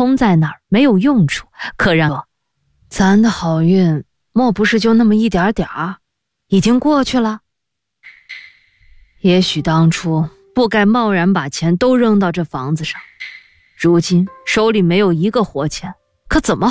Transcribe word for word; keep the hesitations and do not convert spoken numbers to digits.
空在那儿没有用处，可让咱的好运莫不是就那么一点点儿，已经过去了？也许当初不该贸然把钱都扔到这房子上，如今手里没有一个活钱，可怎么